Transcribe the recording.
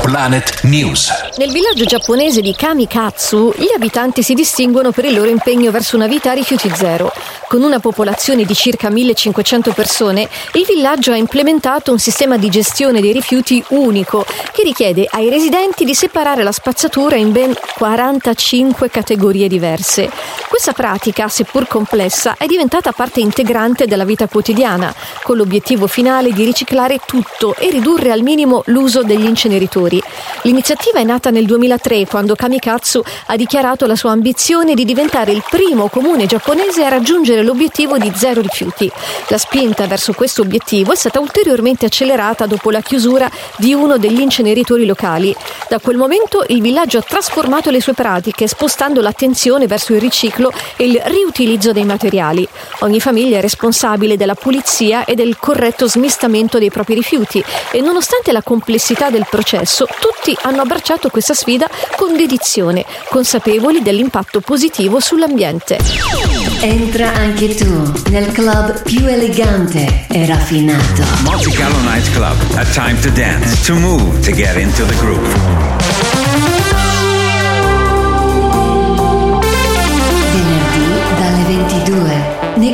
Planet News. Nel villaggio giapponese di Kamikatsu, gli abitanti si distinguono per il loro impegno verso una vita a rifiuti zero. Con una popolazione di circa 1500 persone, il villaggio ha implementato un sistema di gestione dei rifiuti unico, che richiede ai residenti di separare la spazzatura in ben 45 categorie diverse. Questa pratica, seppur complessa, è diventata parte integrante della vita quotidiana, con l'obiettivo finale di riciclare tutto e ridurre al minimo l'uso degli inceneritori. L'iniziativa è nata nel 2003, quando Kamikatsu ha dichiarato la sua ambizione di diventare il primo comune giapponese a raggiungere l'obiettivo di zero rifiuti. La spinta verso questo obiettivo è stata ulteriormente accelerata dopo la chiusura di uno degli inceneritori locali. Da quel momento il villaggio ha trasformato le sue pratiche, spostando l'attenzione verso il riciclo e il riutilizzo dei materiali. Ogni famiglia è responsabile della pulizia e del corretto smistamento dei propri rifiuti e, nonostante la complessità del processo, tutti hanno abbracciato questa sfida con dedizione, consapevoli dell'impatto positivo sull'ambiente. Entra anche tu nel club più elegante e raffinato. Monte Carlo Night Club. A time to dance, to move, to get into the groove.